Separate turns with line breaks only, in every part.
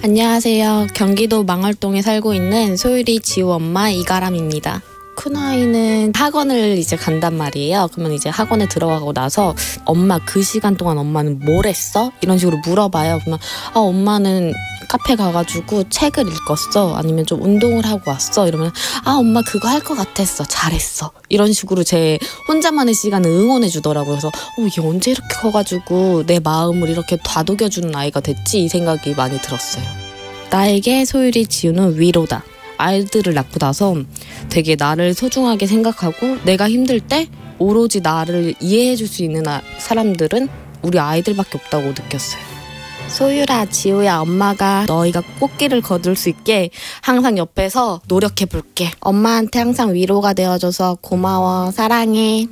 안녕하세요. 경기도 망월동에 살고 있는 소율이 지우 엄마 이가람입니다. 큰아이는 학원을 이제 간단 말이에요. 그러면 이제 학원에 들어가고 나서 엄마 그 시간 동안 엄마는 뭘 했어? 이런 식으로 물어봐요. 그러면 엄마는 카페 가가지고 책을 읽었어. 아니면 좀 운동을 하고 왔어. 이러면 엄마 그거 할 것 같았어. 잘했어. 이런 식으로 제 혼자만의 시간을 응원해 주더라고요. 그래서 얘 언제 이렇게 커가지고 내 마음을 이렇게 다독여주는 아이가 됐지? 이 생각이 많이 들었어요. 나에게 소율이 지우는 위로다. 아이들을 낳고 나서 되게 나를 소중하게 생각하고 내가 힘들 때 오로지 나를 이해해 줄 수 있는 사람들은 우리 아이들밖에 없다고 느꼈어요. 소율아, 지우야, 엄마가 너희가 꽃길을 거둘 수 있게 항상 옆에서 노력해 볼게. 엄마한테 항상 위로가 되어줘서 고마워. 사랑해.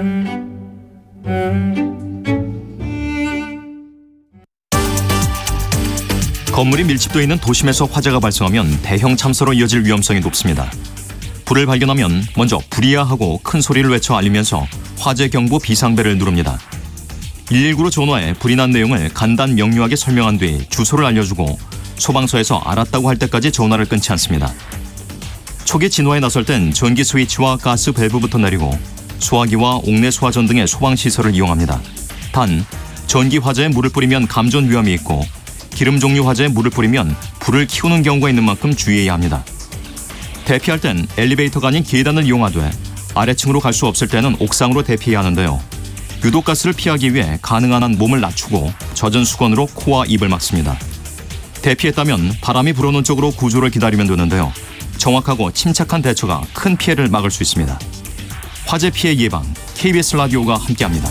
건물이 밀집되어 있는 도심에서 화재가 발생하면 대형 참사로 이어질 위험성이 높습니다. 불을 발견하면 먼저 불이야 하고 큰 소리를 외쳐 알리면서 화재 경보 비상벨을 누릅니다. 119로 전화해 불이 난 내용을 간단 명료하게 설명한 뒤 주소를 알려주고 소방서에서 알았다고 할 때까지 전화를 끊지 않습니다. 초기 진화에 나설 땐 전기 스위치와 가스 밸브부터 내리고 소화기와 옥내 소화전 등의 소방시설을 이용합니다. 단, 전기 화재에 물을 뿌리면 감전 위험이 있고 기름 종류 화재에 물을 뿌리면 불을 키우는 경우가 있는 만큼 주의해야 합니다. 대피할 땐 엘리베이터가 아닌 계단을 이용하되 아래층으로 갈 수 없을 때는 옥상으로 대피해야 하는데요. 유독가스를 피하기 위해 가능한 한 몸을 낮추고 젖은 수건으로 코와 입을 막습니다. 대피했다면 바람이 불어오는 쪽으로 구조를 기다리면 되는데요. 정확하고 침착한 대처가 큰 피해를 막을 수 있습니다. 화재 피해 예방, KBS 라디오가 함께합니다.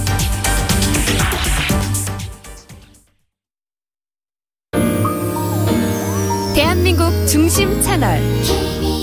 대한민국 중심 채널